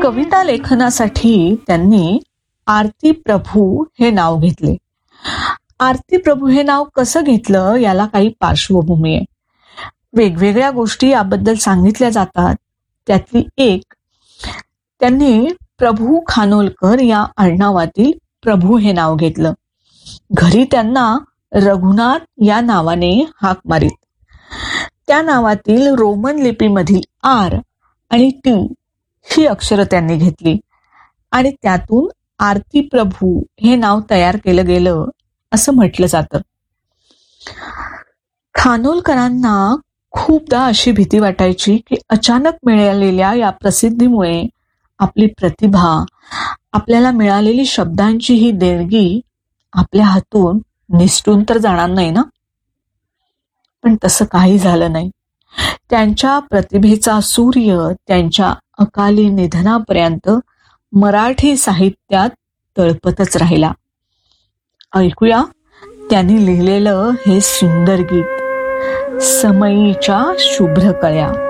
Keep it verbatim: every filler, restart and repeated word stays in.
कविता लेखनासाठी त्यांनी आरती प्रभू हे नाव घेतले. आरती प्रभू हे नाव कसं घेतलं याला काही पार्श्वभूमी आहे. वेगवेगळ्या गोष्टी याबद्दल सांगितल्या जातात. त्यातली एक, त्यांनी प्रभू खानोलकर या आडनावातील प्रभू हे नाव घेतलं. घरी त्यांना रघुनाथ या नावाने हाक मारीत. त्या नावातील रोमन लिपीमधील आर आणि टी ही अक्षरं त्यांनी घेतली आणि त्यातून आरती प्रभू हे नाव तयार केलं गेलं असं म्हटलं जातं. खानोलकरांना खूपदा अशी भीती वाटायची की अचानक मिळालेल्या या प्रसिद्धीमुळे आपली प्रतिभा, आपल्याला मिळालेली शब्दांची ही देणगी आपल्या हातून निसटून तर जाणार नाही ना. पण तसं काही झालं नाही. त्यांच्या प्रतिभेचा सूर्य त्यांच्या अकाली निधनापर्यंत मराठी साहित्यात तळपतच राहिला. ऐकूया त्यांनी लिहिलेलं हे सुंदर गीत, समयीच्या शुभ्र कळ्या.